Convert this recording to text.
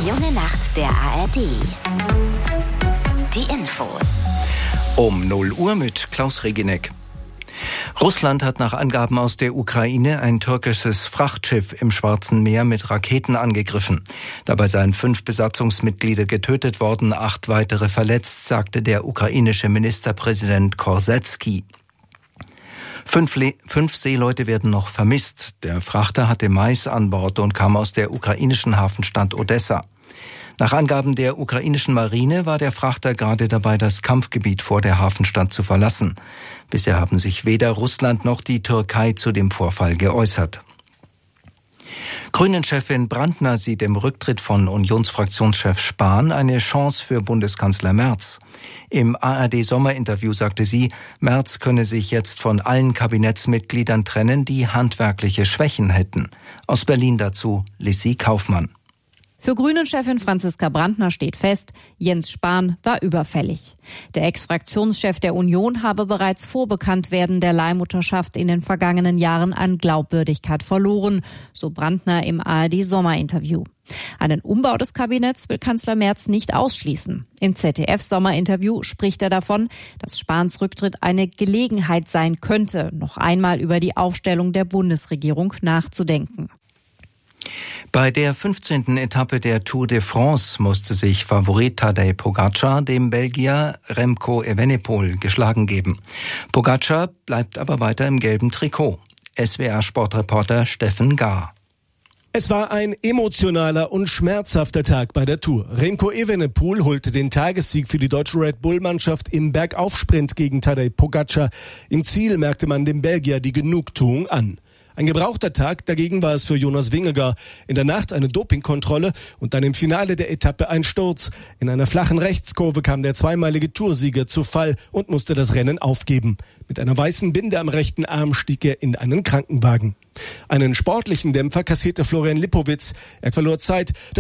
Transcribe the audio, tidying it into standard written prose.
junge Nacht der ARD. Die Infos. Um 0 Uhr mit Klaus Reginek. Russland hat nach Angaben aus der Ukraine ein türkisches Frachtschiff im Schwarzen Meer mit Raketen angegriffen. Dabei seien 5 Besatzungsmitglieder getötet worden, 8 weitere verletzt, sagte der ukrainische Ministerpräsident Korsetski. 5 Seeleute werden noch vermisst. Der Frachter hatte Mais an Bord und kam aus der ukrainischen Hafenstadt Odessa. Nach Angaben der ukrainischen Marine war der Frachter gerade dabei, das Kampfgebiet vor der Hafenstadt zu verlassen. Bisher haben sich weder Russland noch die Türkei zu dem Vorfall geäußert. Grünen-Chefin Brandner sieht im Rücktritt von Unionsfraktionschef Spahn eine Chance für Bundeskanzler Merz. Im ARD-Sommerinterview sagte sie, Merz könne sich jetzt von allen Kabinettsmitgliedern trennen, die handwerkliche Schwächen hätten. Aus Berlin dazu Lissy Kaufmann. Für Grünen-Chefin Franziska Brandner steht fest, Jens Spahn war überfällig. Der Ex-Fraktionschef der Union habe bereits vor Bekanntwerden der Leihmutterschaft in den vergangenen Jahren an Glaubwürdigkeit verloren, so Brandner im ARD-Sommerinterview. Einen Umbau des Kabinetts will Kanzler Merz nicht ausschließen. Im ZDF-Sommerinterview spricht er davon, dass Spahns Rücktritt eine Gelegenheit sein könnte, noch einmal über die Aufstellung der Bundesregierung nachzudenken. Bei der 15. Etappe der Tour de France musste sich Favorit Tadej Pogačar dem Belgier Remco Evenepoel geschlagen geben. Pogačar bleibt aber weiter im gelben Trikot. SWR-Sportreporter Steffen Gahr. Es war ein emotionaler und schmerzhafter Tag bei der Tour. Remco Evenepoel holte den Tagessieg für die deutsche Red Bull-Mannschaft im Bergaufsprint gegen Tadej Pogačar. Im Ziel merkte man dem Belgier die Genugtuung an. Ein gebrauchter Tag, dagegen war es für Jonas Vingegaard. In der Nacht eine Dopingkontrolle und dann im Finale der Etappe ein Sturz. In einer flachen Rechtskurve kam der zweimalige Toursieger zu Fall und musste das Rennen aufgeben. Mit einer weißen Binde am rechten Arm stieg er in einen Krankenwagen. Einen sportlichen Dämpfer kassierte Florian Lipowitz. Er verlor Zeit.